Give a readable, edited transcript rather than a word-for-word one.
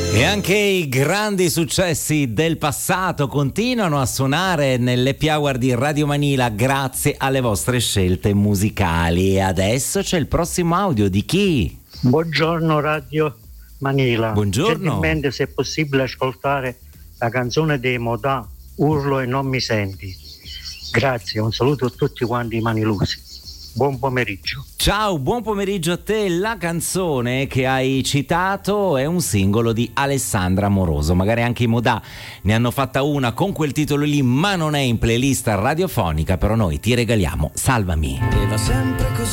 E anche i grandi successi del passato continuano a suonare nell'happy hour di Radio Manila grazie alle vostre scelte musicali. E adesso c'è il prossimo audio di chi? Buongiorno Radio Manila. Buongiorno. Gentilmente, se è possibile, ascoltare la canzone dei Modà, Urlo e non mi senti. Grazie, un saluto a tutti quanti i manilusi. Buon pomeriggio. Ciao, buon pomeriggio a te. La canzone che hai citato è un singolo di Alessandra Amoroso. Magari anche i Modà ne hanno fatta una con quel titolo lì, ma non è in playlist radiofonica. Però noi ti regaliamo Salvami. E va sempre così.